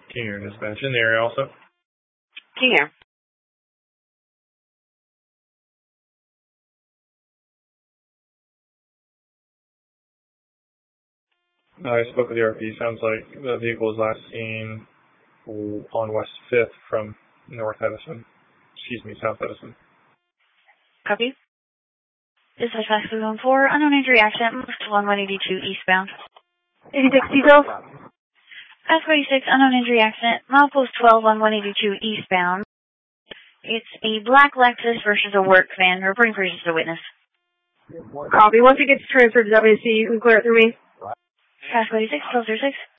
King Air dispatch in the area also. King Air. I spoke with the RP. Sounds like the vehicle was last seen on West 5th from South Edison. Copy. Dispatch Fast 414, unknown injury accident, moved to 1182 eastbound. 86 details. Fast 46, unknown injury accident, milepost 12 on 182 eastbound. It's a black Lexus versus a work van. Reporting for just a witness. Copy. Once it gets transferred to WC, you can clear it through me. Fast 46, 1206.